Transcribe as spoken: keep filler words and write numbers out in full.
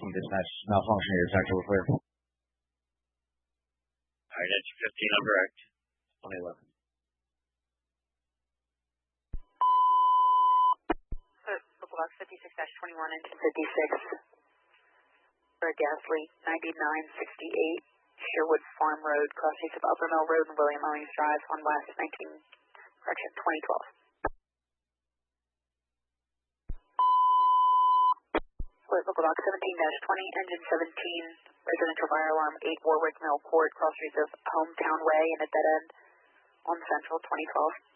Team dispatch malfunction or detector, we're clear. Alright, that's fifteen on direct. twenty eleven. Local box fifty-six dash twenty-one, engine fifty-six. For a gas leak, ninety-nine sixty-eight, Sherwood Farm Road, crossings of Upper Mill Road and William Owings Drive on West nineteen, correction, twenty twelve. Local box seventeen dash twenty, engine seventeen, residential fire alarm, eight Warwick Mill Court, cross streets of Hometown Way and a dead end on Central, twenty twelve.